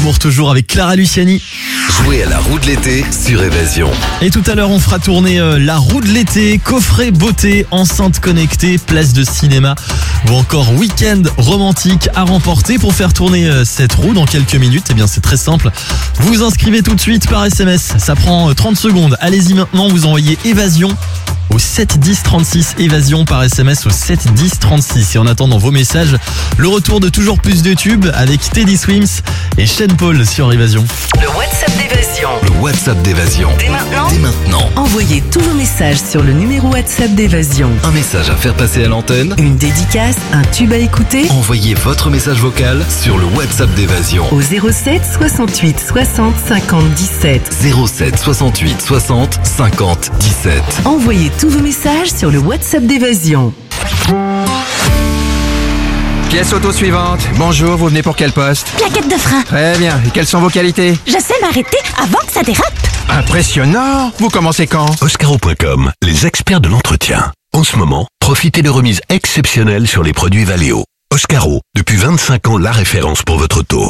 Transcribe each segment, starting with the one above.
l'amour toujours avec Clara Luciani. Jouez à la roue de l'été sur Évasion. Et tout à l'heure, on fera tourner la roue de l'été, coffret beauté, enceinte connectée, place de cinéma ou encore week-end romantique à remporter. Pour faire tourner cette roue dans quelques minutes, eh bien c'est très simple. Vous vous inscrivez tout de suite par SMS. Ça prend 30 secondes. Allez-y maintenant, vous envoyez Évasion au 7 10 36, Évasion par SMS au 7 10 36. Et en attendant vos messages, le retour de toujours plus de tubes avec Teddy Swims et Sean Paul sur Évasion. Le WhatsApp d'Évasion. Le WhatsApp d'Évasion. Dès maintenant, Envoyez tous vos messages sur le numéro WhatsApp d'Évasion. Un message à faire passer à l'antenne. Une dédicace, un tube à écouter Envoyez votre message vocal sur le WhatsApp d'Évasion. au 07 68 60 50 17. 07 68 60 50 17. Envoyez tous vos messages sur le WhatsApp d'Évasion. Pièce auto suivante. Bonjour, vous venez pour quel poste? Plaquette de frein. Très bien. Et quelles sont vos qualités? Je sais m'arrêter avant que ça dérape. Impressionnant. Vous commencez quand? Oscaro.com, les experts de l'entretien. En ce moment, profitez de remises exceptionnelles sur les produits Valeo. Oscaro, depuis 25 ans la référence pour votre auto.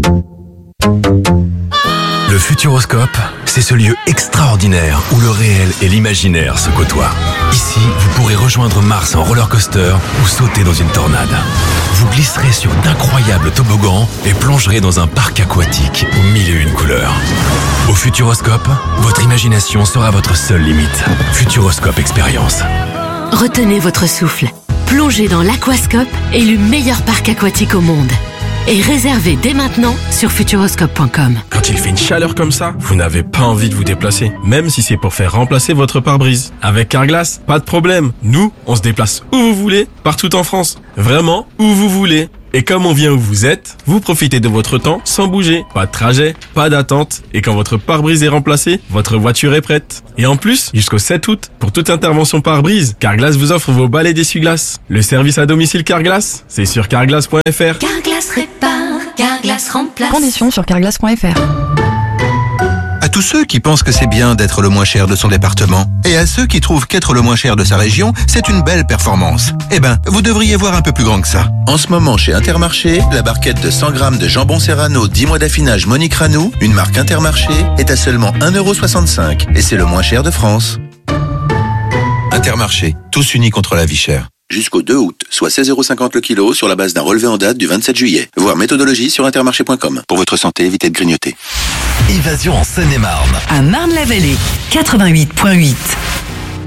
Le Futuroscope, c'est ce lieu extraordinaire où le réel et l'imaginaire se côtoient. Ici, vous pourrez rejoindre Mars en roller coaster ou sauter dans une tornade. Vous glisserez sur d'incroyables toboggans et plongerez dans un parc aquatique aux mille et une couleurs. Au Futuroscope, votre imagination sera votre seule limite. Futuroscope Expérience. Retenez votre souffle. Plongez dans l'Aquascope, élu meilleur parc aquatique au monde. Et réservez dès maintenant sur futuroscope.com. Quand il fait une chaleur comme ça, vous n'avez pas envie de vous déplacer, même si c'est pour faire remplacer votre pare-brise. Avec Carglass, pas de problème. Nous, on se déplace où vous voulez, partout en France. Vraiment, où vous voulez. Et comme on vient où vous êtes, vous profitez de votre temps sans bouger. Pas de trajet, pas d'attente. Et quand votre pare-brise est remplacé, votre voiture est prête. Et en plus, jusqu'au 7 août, pour toute intervention pare-brise, Carglass vous offre vos balais d'essuie-glace. Le service à domicile Carglass, c'est sur carglass.fr. Carglass répare, Carglass remplace. Conditions sur carglass.fr. À tous ceux qui pensent que c'est bien d'être le moins cher de son département, et à ceux qui trouvent qu'être le moins cher de sa région, c'est une belle performance. Eh ben, vous devriez voir un peu plus grand que ça. En ce moment, chez Intermarché, la barquette de 100 grammes de jambon serrano 10 mois d'affinage Monique Ranou, une marque Intermarché, est à seulement 1,65 €. Et c'est le moins cher de France. Intermarché, tous unis contre la vie chère. Jusqu'au 2 août, soit 16,50 € le kilo sur la base d'un relevé en date du 27 juillet. Voir méthodologie sur intermarché.com. Pour votre santé, évitez de grignoter. Évasion en Seine-et-Marne. À Marne-la-Vallée, 88.8.